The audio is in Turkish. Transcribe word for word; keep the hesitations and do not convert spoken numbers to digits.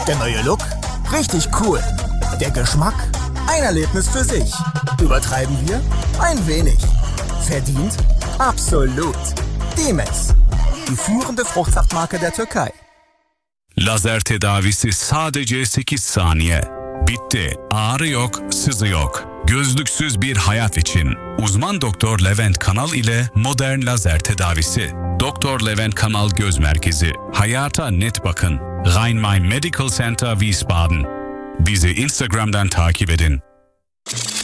Der neue Look? Richtig cool. Der Geschmack? Ein Erlebnis für sich. Übertreiben wir? Ein wenig. Verdient? Absolut. Demex. Die führende Fruchtsaftmarke der Türkei. Lazer tedavisi sadece sekiz saniye. Bitti. Ağrı yok, sızı yok. Gözlüksüz bir hayat için. Uzman Doktor Levent Kanal ile modern lazer tedavisi. Doktor Levent Kanal Göz Merkezi. Hayata net bakın. Rhein-Main Medical Center Wiesbaden. Bizi Instagram'dan takip edin.